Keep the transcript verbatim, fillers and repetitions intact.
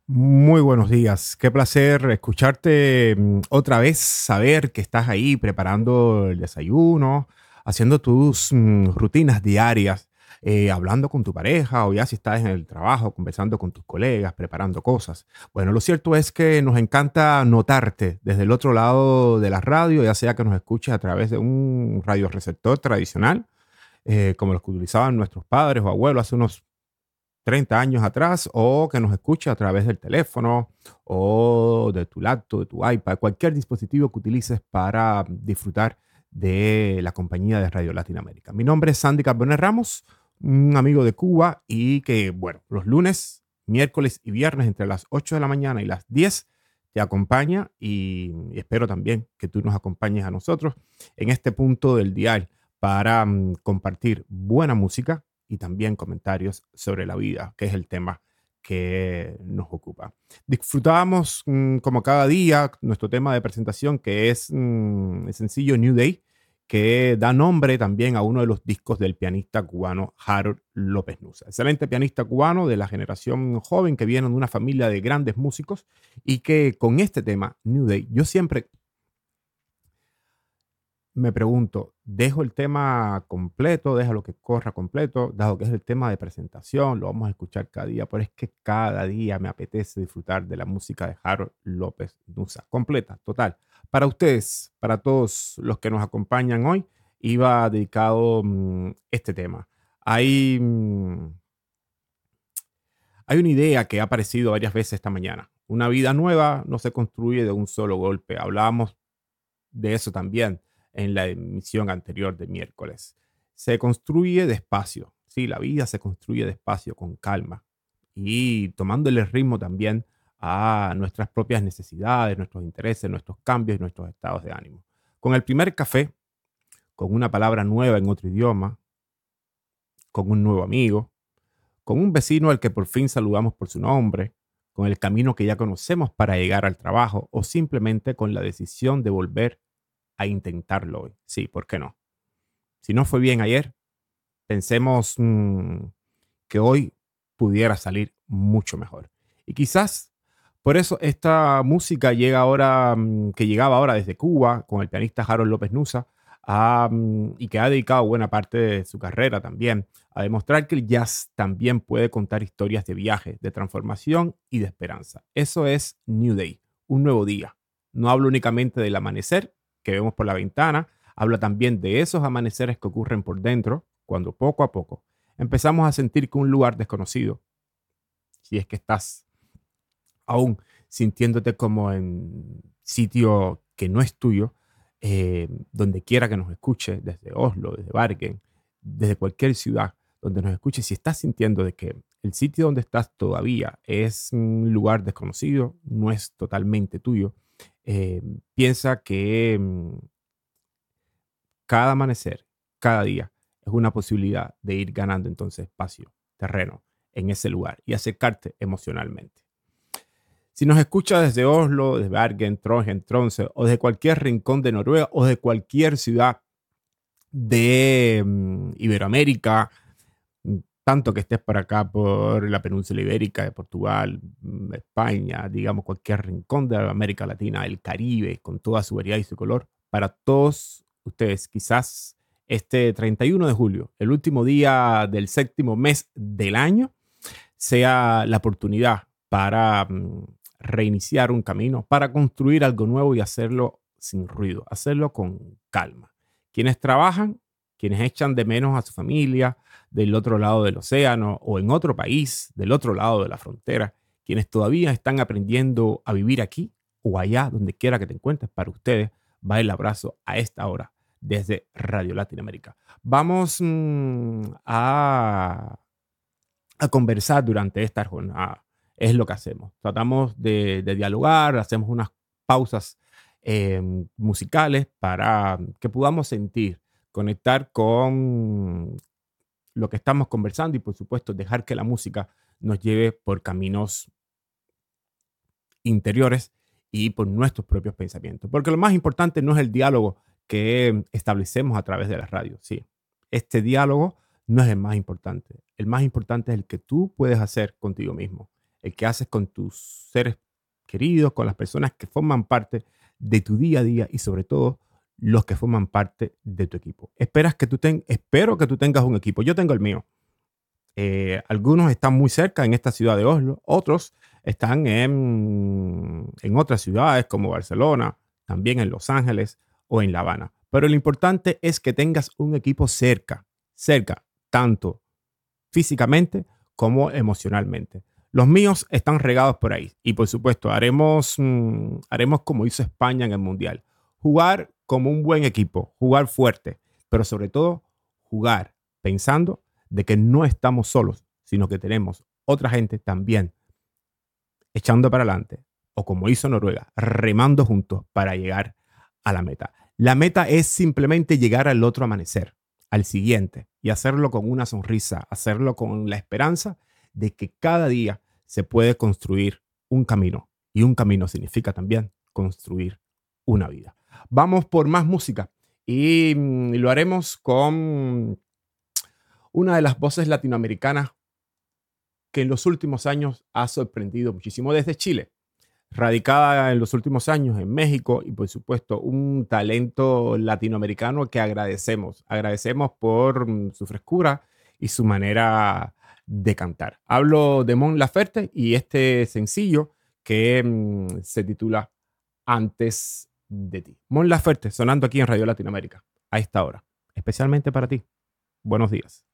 Muy buenos días. Qué placer escucharte mm, otra vez, saber que estás ahí preparando el desayuno, haciendo tus mm, rutinas diarias, eh, hablando con tu pareja o ya si estás en el trabajo, conversando con tus colegas, preparando cosas. Bueno, lo cierto es que nos encanta notarte desde el otro lado de la radio, ya sea que nos escuches a través de un radioreceptor tradicional, eh, como los que utilizaban nuestros padres o abuelos hace unos treinta años atrás, o que nos escuche a través del teléfono o de tu laptop, de tu iPad, cualquier dispositivo que utilices para disfrutar de la compañía de Radio Latinoamérica. Mi nombre es Sandy Carbone Ramos, un amigo de Cuba y que, bueno, los lunes, miércoles y viernes entre las ocho de la mañana y las diez te acompaña y, y espero también que tú nos acompañes a nosotros en este punto del dial para mm, compartir buena música y también comentarios sobre la vida, que es el tema que nos ocupa. Disfrutábamos mm, como cada día nuestro tema de presentación, que es mm, el sencillo New Day, que da nombre también a uno de los discos del pianista cubano Harold López Nussa. Excelente pianista cubano de la generación joven que viene de una familia de grandes músicos y que con este tema, New Day, yo siempre me pregunto, ¿dejo el tema completo? ¿Dejo que corra completo? Dado que es el tema de presentación, lo vamos a escuchar cada día, pero es que cada día me apetece disfrutar de la música de Harold López Nussa, completa, total. Para ustedes, para todos los que nos acompañan hoy, iba dedicado mm, este tema. Hay, mm, hay una idea que ha aparecido varias veces esta mañana. Una vida nueva no se construye de un solo golpe. Hablábamos de eso también en la emisión anterior de miércoles. Se construye despacio, sí, la vida se construye despacio, con calma y tomándole el ritmo también a nuestras propias necesidades, nuestros intereses, nuestros cambios y nuestros estados de ánimo. Con el primer café, con una palabra nueva en otro idioma, con un nuevo amigo, con un vecino al que por fin saludamos por su nombre, con el camino que ya conocemos para llegar al trabajo o simplemente con la decisión de volver a intentarlo hoy. Sí, ¿por qué no? Si no fue bien ayer, pensemos mm, que hoy pudiera salir mucho mejor. Y quizás por eso esta música llega ahora, mm, que llegaba ahora desde Cuba con el pianista Harold López Nussa, a, mm, y que ha dedicado buena parte de su carrera también a demostrar que el jazz también puede contar historias de viaje, de transformación y de esperanza. Eso es New Day, un nuevo día. No hablo únicamente del amanecer que vemos por la ventana, habla también de esos amaneceres que ocurren por dentro, cuando poco a poco empezamos a sentir que un lugar desconocido, si es que estás aún sintiéndote como en sitio que no es tuyo, eh, donde quiera que nos escuche, desde Oslo, desde Bergen, desde cualquier ciudad donde nos escuche, si estás sintiendo de que el sitio donde estás todavía es un lugar desconocido, no es totalmente tuyo, eh, piensa que mm, cada amanecer, cada día, es una posibilidad de ir ganando entonces espacio, terreno en ese lugar y acercarte emocionalmente. Si nos escucha desde Oslo, desde Bergen, Trondheim, Tromsø o desde cualquier rincón de Noruega o de cualquier ciudad de mm, Iberoamérica, mm, tanto que estés por acá, por la península ibérica de Portugal, mm, España, digamos cualquier rincón de América Latina, el Caribe, con toda su variedad y su color, para todos ustedes, quizás este treinta y uno de julio, el último día del séptimo mes del año, sea la oportunidad para mm, reiniciar un camino, para construir algo nuevo y hacerlo sin ruido, hacerlo con calma. Quienes trabajan, quienes echan de menos a su familia del otro lado del océano o en otro país, del otro lado de la frontera, quienes todavía están aprendiendo a vivir aquí o allá, donde quiera que te encuentres, para ustedes va el abrazo a esta hora desde Radio Latinoamérica. Vamos mm, a a conversar durante esta jornada. Es lo que hacemos. Tratamos de, de dialogar, hacemos unas pausas eh, musicales para que podamos sentir, conectar con lo que estamos conversando y por supuesto dejar que la música nos lleve por caminos interiores y por nuestros propios pensamientos. Porque lo más importante no es el diálogo que establecemos a través de la radio. Sí, este diálogo no es el más importante. El más importante es el que tú puedes hacer contigo mismo. el que haces con tus seres queridos, con las personas que forman parte de tu día a día y sobre todo los que forman parte de tu equipo. Esperas que tú ten, espero que tú tengas un equipo. Yo tengo el mío. Eh, algunos están muy cerca en esta ciudad de Oslo, otros están en, en otras ciudades como Barcelona, también en Los Ángeles o en La Habana. Pero lo importante es que tengas un equipo cerca, cerca, tanto físicamente como emocionalmente. Los míos están regados por ahí y por supuesto haremos, mm, haremos como hizo España en el Mundial. Jugar como un buen equipo, jugar fuerte, pero sobre todo jugar pensando de que no estamos solos, sino que tenemos otra gente también echando para adelante, o como hizo Noruega, remando juntos para llegar a la meta. La meta es simplemente llegar al otro amanecer, al siguiente, y hacerlo con una sonrisa, hacerlo con la esperanza de que cada día se puede construir un camino. Y un camino significa también construir una vida. Vamos por más música y mm, lo haremos con una de las voces latinoamericanas que en los últimos años ha sorprendido muchísimo desde Chile, radicada en los últimos años en México y por supuesto un talento latinoamericano que agradecemos. Agradecemos por mm, su frescura y su manera de cantar. Hablo de Mon Laferte y este sencillo que mm, se titula Antes de ti. Mon Laferte sonando aquí en Radio Latinoamérica a esta hora, especialmente para ti. Buenos días.